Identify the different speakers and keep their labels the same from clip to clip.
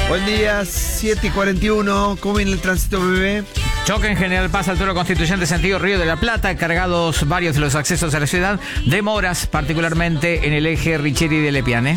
Speaker 1: Buen día, 7:41. ¿Cómo viene el tránsito, bebé?
Speaker 2: Choque en General Paz, altura Constituyente, sentido Río de la Plata. Cargados varios de los accesos a la ciudad. Demoras, particularmente en el eje Richeri de Lepiane.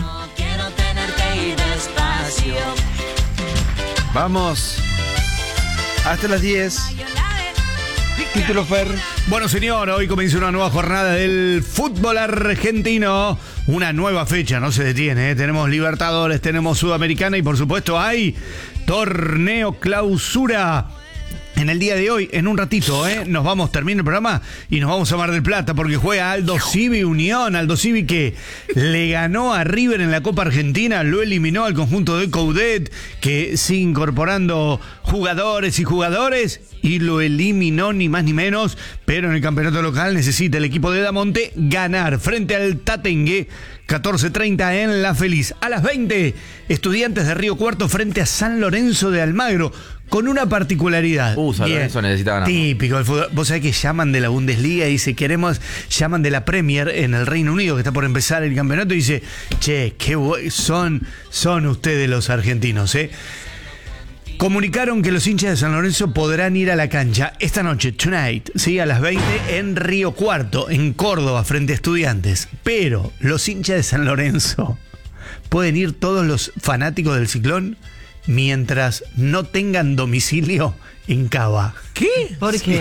Speaker 1: Vamos. Hasta las 10. Título, Fer.
Speaker 3: Bueno, señor, hoy comienza una nueva jornada del fútbol argentino. Una nueva fecha, no se detiene, ¿eh? Tenemos Libertadores, tenemos Sudamericana y por supuesto hay torneo clausura. En el día de hoy, en un ratito, nos vamos, termina el programa y nos vamos a Mar del Plata porque juega Aldo Civi Unión. Aldo Civi que le ganó a River en la Copa Argentina, lo eliminó al conjunto de Coudet, que sigue incorporando jugadores y lo eliminó ni más ni menos. Pero en el campeonato local necesita el equipo de Damonte ganar frente al Tatengue. 14:30 en La Feliz. A las 20, Estudiantes de Río Cuarto frente a San Lorenzo de Almagro. Con una particularidad.
Speaker 4: San Lorenzo necesitaba nada.
Speaker 3: Típico del fútbol. Vos sabés que llaman de la Bundesliga y dice, llaman de la Premier en el Reino Unido, que está por empezar el campeonato, y dice, che, qué son ustedes los argentinos, Comunicaron que los hinchas de San Lorenzo podrán ir a la cancha esta noche, tonight, ¿sí? A las 20 en Río Cuarto, en Córdoba, frente a Estudiantes. Pero los hinchas de San Lorenzo pueden ir todos los fanáticos del Ciclón mientras no tengan domicilio en Cava.
Speaker 5: ¿Qué? ¿Por qué?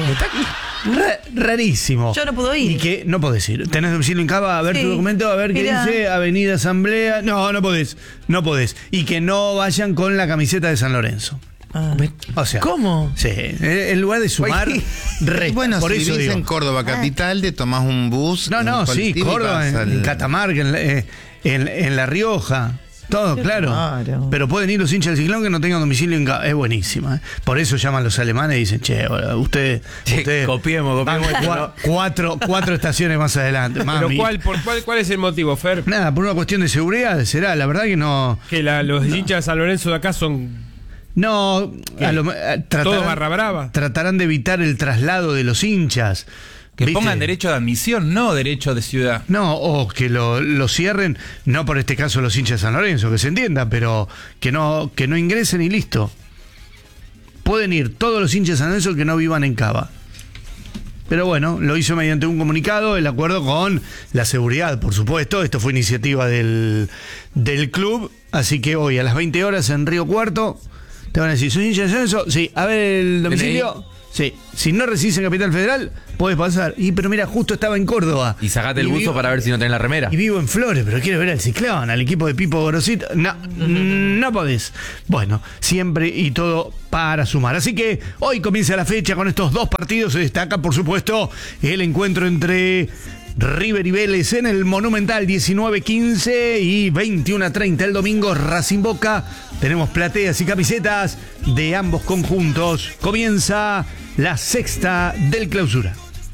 Speaker 3: Rarísimo.
Speaker 5: Yo no puedo ir.
Speaker 3: ¿Y qué? No podés ir. ¿Tenés domicilio en Cava? A ver tu documento, a ver qué dice. Avenida Asamblea. No podés. No podés. Y que no vayan con la camiseta de San Lorenzo. O sea,
Speaker 5: ¿cómo?
Speaker 3: Sí, en lugar de sumar,
Speaker 6: bueno,
Speaker 3: por
Speaker 6: si
Speaker 3: eso
Speaker 6: vivís
Speaker 3: digo.
Speaker 6: en Córdoba capital, te tomás un bus.
Speaker 3: Sí, Córdoba, en Catamarca, en La Rioja. Todo, claro. Pero pueden ir los hinchas del Ciclón que no tengan domicilio en Cava. Es buenísima. Por eso llaman los alemanes y dicen, che, ustedes
Speaker 4: copiemos.
Speaker 3: cuatro estaciones más adelante.
Speaker 7: Pero ¿cuál es el motivo, Fer?
Speaker 3: Nada, por una cuestión de seguridad será. La verdad que no.
Speaker 7: Que los hinchas de San Lorenzo de acá son.
Speaker 3: No,
Speaker 7: todos barra brava.
Speaker 3: Tratarán de evitar el traslado de los hinchas.
Speaker 4: Que pongan derecho de admisión, no derecho de ciudad.
Speaker 3: No, o que lo cierren, no por este caso los hinchas de San Lorenzo, que se entienda, pero que no ingresen y listo. Pueden ir todos los hinchas de San Lorenzo que no vivan en Cava. Pero bueno, lo hizo mediante un comunicado, el acuerdo con la seguridad, por supuesto. Esto fue iniciativa del club, así que hoy a las 20 horas en Río Cuarto te van a decir, ¿sos hincha de San Lorenzo? Sí, a ver el domicilio. Sí, si no residís en Capital Federal, podés pasar. Pero mira, justo estaba en Córdoba.
Speaker 4: Y sacate el buzo para ver si no tenés la remera.
Speaker 3: Y vivo en Flores, pero quiero ver al Ciclón, al equipo de Pipo Gorosito. No podés. Bueno, siempre y todo para sumar. Así que hoy comienza la fecha con estos dos partidos. Se destaca, por supuesto, el encuentro entre River y Vélez en el Monumental, 19:15 y 21:30 el domingo. Racing Boca. Tenemos plateas y camisetas de ambos conjuntos. Comienza la sexta del clausura.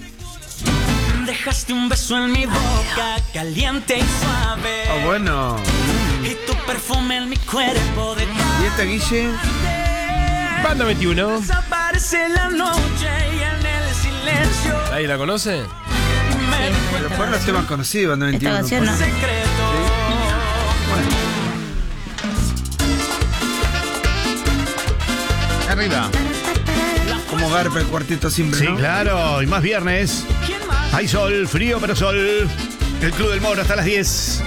Speaker 8: Dejaste un beso en mi boca, caliente y suave.
Speaker 1: Oh, bueno.
Speaker 8: Y tu perfume en mi cuerpo de
Speaker 1: ¿Y esta, Guille?
Speaker 7: Banda 21.
Speaker 8: Desaparece la noche y en el silencio.
Speaker 7: ¿Ahí la conoce?
Speaker 1: Pero fueron los temas conocidos, Banda 21.
Speaker 5: Esta canción no.
Speaker 8: Secreto.
Speaker 6: Arriba.
Speaker 1: Como garpa el cuartito siempre,
Speaker 3: Sí,
Speaker 1: ¿no?
Speaker 3: claro, y más viernes. Hay sol, frío pero sol. El Club del Moro hasta las 10.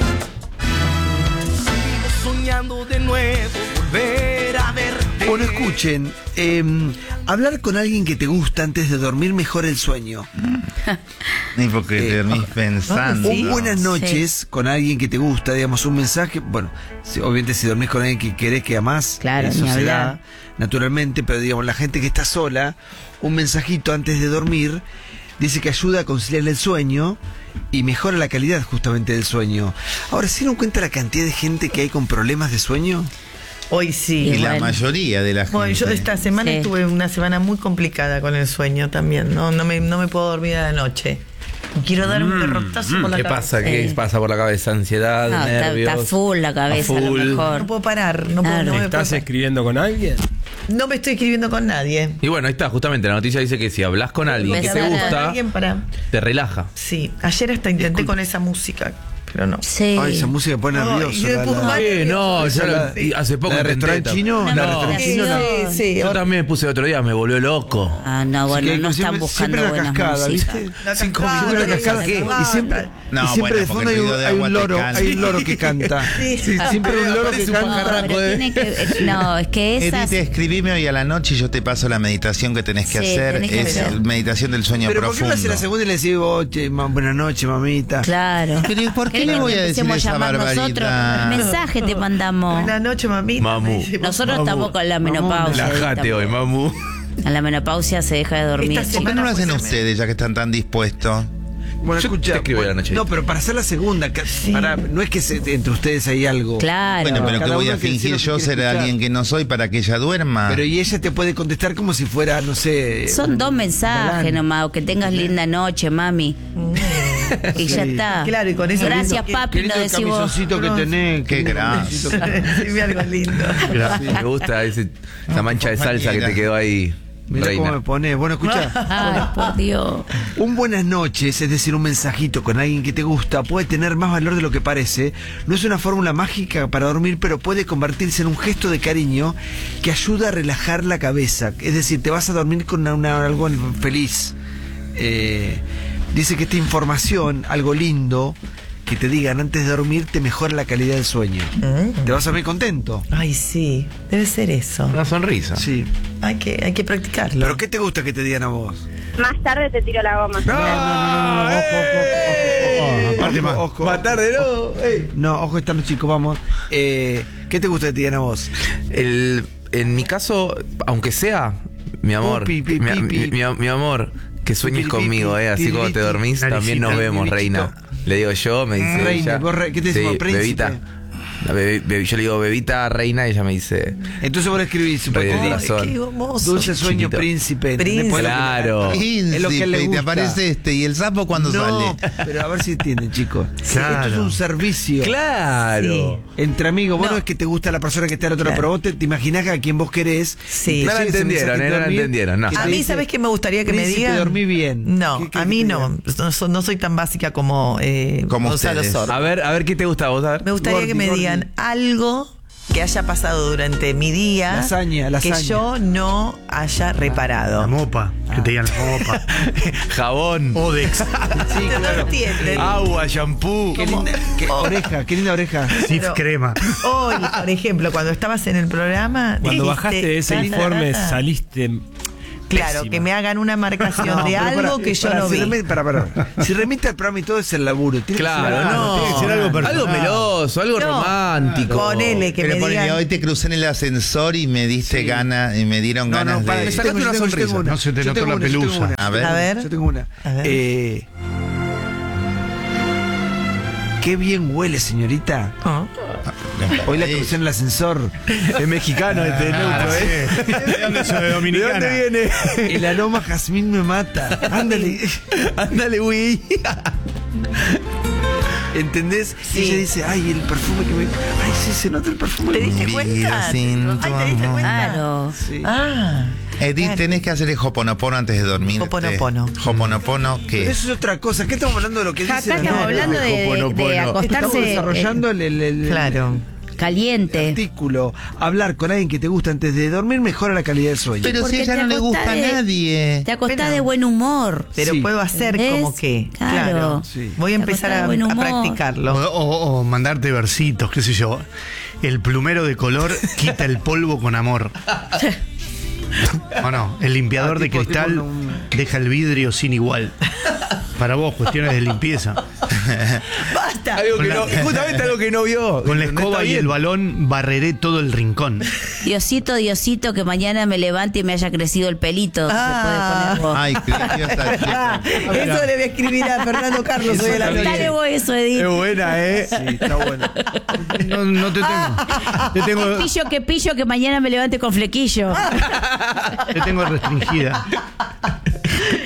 Speaker 8: Soñando de nuevo, volver a verte.
Speaker 1: Bueno, escuchen, hablar con alguien que te gusta antes de dormir mejora el sueño.
Speaker 6: Ni porque te dormís pensando.
Speaker 1: Un buenas noches con alguien que te gusta, digamos, un mensaje. Bueno, obviamente si dormís con alguien que querés, que amás,
Speaker 5: Claro,
Speaker 1: eso
Speaker 5: ni
Speaker 1: se da
Speaker 5: hablar.
Speaker 1: naturalmente, pero digamos, la gente que está sola, un mensajito antes de dormir, dice que ayuda a conciliar el sueño y mejora la calidad justamente del sueño. Ahora, ¿se dieron cuenta la cantidad de gente que hay con problemas de sueño?
Speaker 5: Hoy sí.
Speaker 6: Y la
Speaker 5: bueno.
Speaker 6: mayoría de la gente.
Speaker 5: Bueno, yo esta semana
Speaker 9: Sí.
Speaker 5: tuve una semana muy complicada con el sueño también. No me puedo dormir a la noche. Quiero dar un derrotazo por la
Speaker 4: ¿Qué
Speaker 5: cabeza.
Speaker 4: pasa? ¿Qué pasa por la cabeza? Ansiedad,
Speaker 9: No,
Speaker 4: nervios.
Speaker 9: está full la cabeza, a lo mejor.
Speaker 5: No puedo parar. No, puedo,
Speaker 9: Claro.
Speaker 5: no me
Speaker 7: ¿Estás
Speaker 5: puedo-
Speaker 7: escribiendo con alguien?
Speaker 5: no me estoy escribiendo con nadie.
Speaker 4: Y bueno, ahí está, justamente la noticia dice que si hablas con alguien que
Speaker 9: Empezar
Speaker 4: te
Speaker 9: a-
Speaker 4: gusta,
Speaker 5: Alguien para...
Speaker 4: te relaja.
Speaker 5: Sí, ayer hasta intenté con esa música. pero no.
Speaker 9: Sí.
Speaker 1: Ay, esa música me pone
Speaker 5: No,
Speaker 1: nervioso.
Speaker 5: y después va-
Speaker 4: No,
Speaker 1: esa
Speaker 4: yo
Speaker 1: la-
Speaker 4: y hace poco
Speaker 1: ¿La de
Speaker 4: intenté
Speaker 1: restaurante
Speaker 4: también.
Speaker 1: chino?
Speaker 9: Una
Speaker 1: ¿La de restaurante chino no?
Speaker 5: Sí,
Speaker 4: Yo también me puse otro día, me volvió loco.
Speaker 9: Ah, no, bueno,
Speaker 1: Sí, que
Speaker 9: no
Speaker 1: siempre-
Speaker 9: están buscando
Speaker 1: siempre la
Speaker 9: buenas
Speaker 1: cascada,
Speaker 9: músicas.
Speaker 1: ¿viste?
Speaker 5: La
Speaker 1: 5
Speaker 5: cascada,
Speaker 1: minutos la cascada.
Speaker 5: ¿qué?
Speaker 1: Y siempre,
Speaker 6: No,
Speaker 1: y siempre
Speaker 6: bueno,
Speaker 1: de fondo
Speaker 6: porque
Speaker 1: hay
Speaker 6: el
Speaker 1: un,
Speaker 6: ruido de
Speaker 1: hay
Speaker 6: agua
Speaker 1: un
Speaker 6: te
Speaker 1: loro,
Speaker 6: cansa.
Speaker 1: hay un loro que canta.
Speaker 5: Sí.
Speaker 1: Sí, siempre hay un loro que
Speaker 4: Parece un
Speaker 1: canta.
Speaker 4: pajarraco.
Speaker 9: Pero tiene que, no, es que esas...
Speaker 6: Edith, escribime hoy a la noche y yo te paso la meditación que tenés que
Speaker 9: Sí,
Speaker 6: hacer.
Speaker 9: tenés que
Speaker 6: Es
Speaker 9: hacer.
Speaker 6: meditación del sueño
Speaker 1: Pero ¿por qué no
Speaker 6: profundo.
Speaker 1: hace la segunda y le decís, oye, buenas noches, mamita?
Speaker 9: Claro.
Speaker 6: Pero ¿por qué
Speaker 9: ¿Querés
Speaker 6: le
Speaker 9: que
Speaker 6: voy a
Speaker 9: te
Speaker 6: decir
Speaker 9: empecemos
Speaker 6: esa
Speaker 9: llamar
Speaker 6: barbaridad?
Speaker 9: nosotros? Mensaje te mandamos.
Speaker 5: Buenas noches, mamita.
Speaker 4: Mamu.
Speaker 5: me dice,
Speaker 9: Nosotros estamos con la menopausia.
Speaker 4: Relájate hoy, mamu.
Speaker 9: A la menopausia se deja de dormir.
Speaker 5: Esta
Speaker 6: ¿Por qué no lo hacen
Speaker 5: Semana fue
Speaker 6: ustedes ya que están tan dispuestos?
Speaker 1: Bueno,
Speaker 4: Yo
Speaker 1: escucha.
Speaker 4: te escribo
Speaker 1: bueno,
Speaker 4: a la noche.
Speaker 1: No, pero para hacer la segunda, no es que entre ustedes hay algo.
Speaker 9: Claro.
Speaker 6: Bueno, pero que
Speaker 1: Cada
Speaker 6: voy
Speaker 1: uno
Speaker 6: a
Speaker 1: que
Speaker 6: fingir
Speaker 1: decida lo que
Speaker 6: yo
Speaker 1: quiere
Speaker 6: ser
Speaker 1: escuchar.
Speaker 6: alguien que no soy para que ella duerma.
Speaker 1: Pero y ella te puede contestar como si fuera, no sé.
Speaker 9: Son dos mensajes
Speaker 1: galán.
Speaker 9: nomás. O que tengas linda noche, mami. Y ya está.
Speaker 5: Claro, y con eso
Speaker 9: Gracias,
Speaker 5: lindo.
Speaker 9: papi,
Speaker 1: Qué lindo
Speaker 9: nos
Speaker 1: el
Speaker 9: decimos.
Speaker 1: camisoncito que tenés.
Speaker 6: Qué
Speaker 1: lindo
Speaker 6: grande.
Speaker 1: camisoncito que-
Speaker 5: Dime algo lindo.
Speaker 4: Me gusta esa mancha de salsa que te quedó ahí,
Speaker 1: Mirá cómo me
Speaker 4: reina.
Speaker 1: pones. Bueno, escucha.
Speaker 9: Ay, por Dios.
Speaker 1: Un buenas noches, es decir, un mensajito con alguien que te gusta, puede tener más valor de lo que parece. No es una fórmula mágica para dormir, pero puede convertirse en un gesto de cariño que ayuda a relajar la cabeza. Es decir, te vas a dormir con algo feliz. Dice que esta información, algo lindo, que te digan antes de dormir, te mejora la calidad del sueño. Te vas a dormir contento.
Speaker 5: Ay, sí, debe ser eso.
Speaker 4: Una sonrisa.
Speaker 1: Sí.
Speaker 5: Hay que practicarlo.
Speaker 1: ¿Pero qué te gusta que te digan a vos?
Speaker 10: Más tarde te tiro la goma.
Speaker 1: No,
Speaker 3: Aparte más.
Speaker 1: ojo. Más tarde, no. No, ojo, esta noche, chicos, vamos. ¿Qué te gusta que te digan a vos?
Speaker 4: En mi caso, aunque sea, mi amor,
Speaker 1: Pi, pi, pi, pi.
Speaker 4: mi amor, que sueñes
Speaker 1: Pi, pi,
Speaker 4: conmigo,
Speaker 1: pi,
Speaker 4: así
Speaker 1: pi,
Speaker 4: cuando te
Speaker 1: pi,
Speaker 4: dormís,
Speaker 3: naricita,
Speaker 4: también nos vemos,
Speaker 1: bichito.
Speaker 4: reina. Le digo yo, me dice
Speaker 1: Reina,
Speaker 4: ella.
Speaker 1: vos ¿qué te decimos,
Speaker 4: Sí,
Speaker 1: príncipe?
Speaker 4: bebita. Yo le digo bebita, reina, y ella me dice
Speaker 1: Entonces vos le escribís,
Speaker 4: Rey del
Speaker 5: Ay,
Speaker 4: corazón.
Speaker 5: qué hermoso.
Speaker 1: dulce sueño,
Speaker 4: Chiquito.
Speaker 1: príncipe.
Speaker 5: Príncipe.
Speaker 1: Después lo que-
Speaker 4: Claro.
Speaker 1: Es lo que le
Speaker 6: Y te
Speaker 1: gusta.
Speaker 6: aparece y el sapo cuando
Speaker 1: No,
Speaker 6: sale.
Speaker 1: pero a ver si entienden, chicos.
Speaker 3: Claro.
Speaker 1: Esto es un servicio.
Speaker 4: Claro.
Speaker 1: Entre amigos, vos
Speaker 5: No.
Speaker 1: no es que te gusta la persona que está al otro lado,
Speaker 5: Claro.
Speaker 1: pero vos te imaginás que a quien vos querés.
Speaker 5: Sí.
Speaker 1: y te
Speaker 4: No la
Speaker 1: llega ese
Speaker 4: entendieron,
Speaker 1: mensaje de
Speaker 4: no la
Speaker 1: dormir,
Speaker 4: entendieron, no.
Speaker 1: que te
Speaker 5: A mí,
Speaker 1: dice,
Speaker 5: ¿sabes qué me gustaría que me
Speaker 1: príncipe,
Speaker 5: digan?
Speaker 1: dormí bien.
Speaker 5: No,
Speaker 1: ¿Qué- qué-
Speaker 5: a
Speaker 1: qué
Speaker 5: mí
Speaker 1: te
Speaker 5: no.
Speaker 1: digan?
Speaker 5: No soy tan básica como
Speaker 6: Como
Speaker 5: Gonzalo
Speaker 6: ustedes.
Speaker 5: Sordo.
Speaker 4: A ver, ¿qué te gusta a vos? A ver.
Speaker 5: Me gustaría
Speaker 1: Gordi,
Speaker 5: que me
Speaker 1: Gordi.
Speaker 5: digan algo que haya pasado durante mi día
Speaker 1: Lasaña.
Speaker 5: que yo no haya
Speaker 3: La
Speaker 5: reparado.
Speaker 3: mopa. Que te digan la mopa.
Speaker 4: Jabón,
Speaker 3: Odex.
Speaker 1: Sí,
Speaker 5: No
Speaker 1: claro.
Speaker 5: entienden.
Speaker 4: agua, shampoo.
Speaker 1: Qué linda, oreja, qué linda oreja.
Speaker 3: Sif
Speaker 5: Pero-
Speaker 3: crema.
Speaker 5: Hoy, por ejemplo, cuando estabas en el programa.
Speaker 7: Cuando
Speaker 5: dijiste,
Speaker 7: bajaste de ese
Speaker 5: "Tata,
Speaker 7: informe
Speaker 5: tata".
Speaker 7: saliste.
Speaker 5: Claro,
Speaker 7: pésima.
Speaker 5: que me hagan una marcación de
Speaker 1: pero
Speaker 5: algo que yo no vi.
Speaker 1: Si remite al programa y todo es el laburo. Tiene que
Speaker 4: Claro,
Speaker 1: ser-
Speaker 4: no.
Speaker 3: tiene que ser algo personal.
Speaker 4: Algo meloso, algo
Speaker 5: No.
Speaker 4: romántico.
Speaker 5: Ponele que
Speaker 6: Pero
Speaker 5: me
Speaker 6: ponele,
Speaker 5: digan.
Speaker 6: hoy te crucé en el ascensor y me diste ganas, y me dieron
Speaker 1: No,
Speaker 6: ganas
Speaker 1: no, para,
Speaker 6: de.
Speaker 1: yo
Speaker 4: sacaste
Speaker 1: tengo-
Speaker 4: una
Speaker 1: yo tengo
Speaker 4: sonrisa.
Speaker 1: una.
Speaker 3: No se te
Speaker 1: Yo
Speaker 3: notó
Speaker 1: tengo
Speaker 3: la
Speaker 1: una, yo tengo
Speaker 3: pelusa.
Speaker 1: una.
Speaker 6: A ver.
Speaker 5: A ver.
Speaker 1: Yo tengo una.
Speaker 5: A ver.
Speaker 1: Qué bien huele, señorita.
Speaker 5: Oh.
Speaker 1: Hoy la crucé en el ascensor.
Speaker 4: Es mexicano este neutro, ¿eh?
Speaker 3: ¿De dónde sos? ¿De Dominicana?
Speaker 4: ¿De dónde viene?
Speaker 1: El aroma jazmín me mata. Ándale.
Speaker 4: Ándale, güey.
Speaker 1: ¿Entendés?
Speaker 5: Sí.
Speaker 1: Y ella dice, ay, el perfume que me... Ay, sí, se nota el perfume.
Speaker 5: ¿Te diste
Speaker 6: Vida
Speaker 5: cuenta?
Speaker 6: sin
Speaker 5: Ay,
Speaker 6: tu
Speaker 5: ¿te diste
Speaker 6: amor.
Speaker 5: cuenta?
Speaker 9: Claro.
Speaker 1: Sí.
Speaker 5: Ah.
Speaker 6: Edith,
Speaker 5: Claro.
Speaker 6: tenés que hacer el hoponopono antes de dormir.
Speaker 5: Hoponopono.
Speaker 6: Hoponopono,
Speaker 1: Pero
Speaker 6: ¿qué?
Speaker 1: eso es otra cosa. ¿Qué estamos hablando de lo que dice
Speaker 9: Acá
Speaker 1: la
Speaker 9: estamos
Speaker 1: nota?
Speaker 9: hablando de
Speaker 1: Estamos
Speaker 9: acostarse
Speaker 1: desarrollando el
Speaker 5: Claro.
Speaker 9: caliente.
Speaker 1: artículo. Hablar con alguien que te gusta antes de dormir mejora la calidad del sueño.
Speaker 6: Pero si
Speaker 9: Porque
Speaker 6: a ella
Speaker 9: te
Speaker 6: no le gusta a
Speaker 9: acostás de-
Speaker 6: nadie.
Speaker 9: Te acostás
Speaker 5: Pero-
Speaker 9: de buen humor.
Speaker 5: Pero
Speaker 1: Sí.
Speaker 5: puedo hacer
Speaker 9: ¿Entendés?
Speaker 5: como que.
Speaker 9: Claro.
Speaker 1: Sí.
Speaker 5: Voy a
Speaker 9: Te
Speaker 5: empezar
Speaker 9: acostás de
Speaker 5: a
Speaker 9: buen humor.
Speaker 5: practicarlo.
Speaker 3: O mandarte versitos, qué sé yo. El plumero de color quita el polvo con amor. ¿O no? El limpiador de
Speaker 1: tipo
Speaker 3: cristal
Speaker 1: un-
Speaker 3: deja el vidrio sin igual. Para vos, cuestiones de limpieza.
Speaker 5: ¡Basta!
Speaker 4: Algo que no, justamente algo que no vio.
Speaker 3: Con la
Speaker 4: ¿No
Speaker 3: escoba
Speaker 4: está
Speaker 3: y el
Speaker 4: bien?
Speaker 3: balón barreré todo el rincón.
Speaker 9: Diosito, Diosito, que mañana me levante y me haya crecido el pelito.
Speaker 5: Ah.
Speaker 9: Se puede poner vos.
Speaker 6: Ay, preciosa chica.
Speaker 5: Eso le voy a escribir a Fernando Carlos hoy a la
Speaker 9: Dale
Speaker 5: noche.
Speaker 9: vos eso, Edith.
Speaker 4: Es buena, ¿eh?
Speaker 1: Sí, está bueno.
Speaker 3: No te tengo. Te tengo,
Speaker 9: Que pillo, que mañana me levante con flequillo.
Speaker 3: te tengo restringida.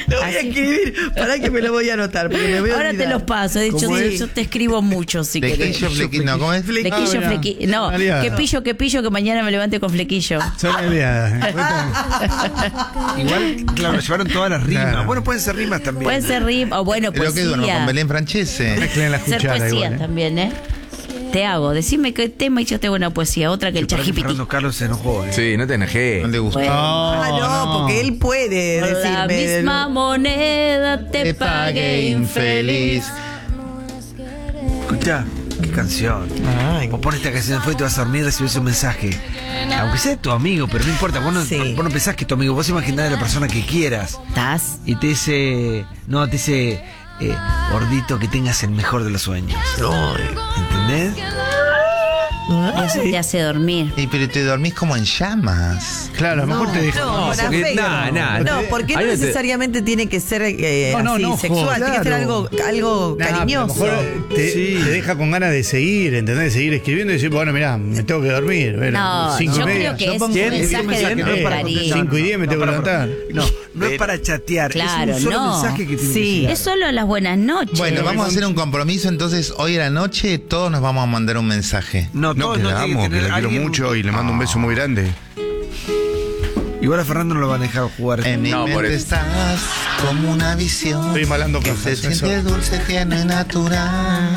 Speaker 5: Lo voy a escribir. Pará que me lo voy a anotar. Porque me voy a
Speaker 9: Ahora te
Speaker 5: olvidar.
Speaker 9: los paso. De hecho,
Speaker 1: ¿Cómo es?
Speaker 9: yo te escribo mucho si querés.
Speaker 6: Flequillo, flequillo. No, ¿cómo es?
Speaker 9: Flequillo, flequillo. No,
Speaker 3: Aliada.
Speaker 9: que pillo, que mañana me levante con flequillo.
Speaker 3: Son aliadas.
Speaker 1: Igual, claro, llevaron todas las rimas.
Speaker 3: Claro.
Speaker 1: Bueno, pueden ser rimas también.
Speaker 9: Puede ser rima, o bueno,
Speaker 6: Lo que duermo con
Speaker 9: poesía.
Speaker 6: Belén Francese.
Speaker 3: Mezclen la
Speaker 9: Ser
Speaker 3: cuchara
Speaker 9: poesía
Speaker 3: igual.
Speaker 9: también, ¿eh? Te hago. Decime qué tema y yo te hago una poesía. Otra que el
Speaker 1: Para que
Speaker 9: chajipiti.
Speaker 1: Fernando Carlos se enojó.
Speaker 4: Sí, no te enojé.
Speaker 6: No le gusta.
Speaker 9: Bueno,
Speaker 5: No, porque él puede
Speaker 9: por la
Speaker 5: decirme.
Speaker 9: misma moneda te pagué infeliz.
Speaker 1: Escuchá, qué canción.
Speaker 5: Ay.
Speaker 1: Vos pones esta canción después y te vas a dormir y recibes un mensaje. Aunque sea de tu amigo, pero no importa. Vos no pensás que es tu amigo. Vos imaginás a la persona que quieras.
Speaker 9: ¿Estás?
Speaker 1: Y te dice... No, te dice... gordito, que tengas el mejor de los sueños. ¿Entendés?
Speaker 9: Eso te hace dormir.
Speaker 6: Pero te dormís como en llamas.
Speaker 3: Claro, a lo mejor te deja.
Speaker 5: No, por
Speaker 4: porque-
Speaker 5: afecto.
Speaker 4: nah,
Speaker 5: No, porque no
Speaker 4: ahí no te-
Speaker 5: necesariamente tiene que ser
Speaker 3: No,
Speaker 5: así,
Speaker 3: no,
Speaker 5: sexual. Tiene que ser
Speaker 3: claro.
Speaker 5: algo
Speaker 3: Nah,
Speaker 5: cariñoso.
Speaker 3: pero a lo mejor te deja con ganas de seguir, ¿entendés? De seguir escribiendo y decir, bueno, mirá, me tengo que dormir.
Speaker 9: No,
Speaker 3: 5
Speaker 9: yo
Speaker 3: y media.
Speaker 9: creo que es un
Speaker 1: ¿Quién?
Speaker 9: mensaje
Speaker 1: ¿Quién?
Speaker 9: de
Speaker 1: No es para
Speaker 9: cariño.
Speaker 1: contestar.
Speaker 3: 5 y 10 me tengo que levantar.
Speaker 1: No es para chatear.
Speaker 9: Claro,
Speaker 1: es un solo
Speaker 9: no.
Speaker 1: mensaje que tiene
Speaker 5: Sí.
Speaker 1: que llegar.
Speaker 9: Es solo las buenas noches.
Speaker 6: Bueno, vamos a hacer un compromiso. Entonces, hoy a la noche todos nos vamos a mandar un mensaje.
Speaker 1: No,
Speaker 11: No,
Speaker 1: todos
Speaker 11: que
Speaker 1: no
Speaker 11: la
Speaker 1: tiene
Speaker 11: amo,
Speaker 1: que
Speaker 11: que
Speaker 1: tener
Speaker 11: la quiero
Speaker 1: alguien-
Speaker 11: mucho y le mando un beso muy grande.
Speaker 1: Igual a Fernando no lo van a dejar jugar.
Speaker 6: En mi
Speaker 4: No, por
Speaker 6: mente
Speaker 4: eso.
Speaker 6: estás como una visión.
Speaker 3: Estoy malando
Speaker 6: que
Speaker 3: cajas,
Speaker 6: se siente
Speaker 3: eso.
Speaker 6: dulce, tiene natural.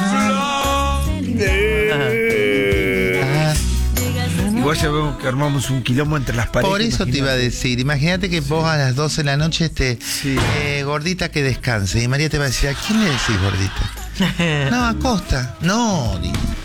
Speaker 1: Igual ya vemos que armamos un quilombo entre las parejas.
Speaker 6: Por eso te iba a decir, imagínate que vos a las 12 de la noche gordita que descanse. Y María te va a decir, ¿a quién le decís gordita? No, a Costa. No, digo.